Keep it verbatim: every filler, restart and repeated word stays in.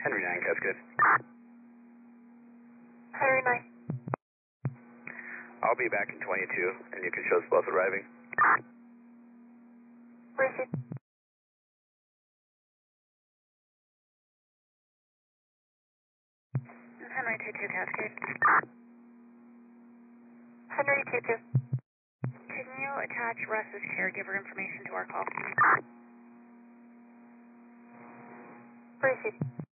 Henry nine, Cascade. Henry nine. I'll be back in twenty-two, and you can show us both arriving. Receive. Henry two two, Cascade. Henry two two. Can you attach Russ's caregiver information to our call? Receive.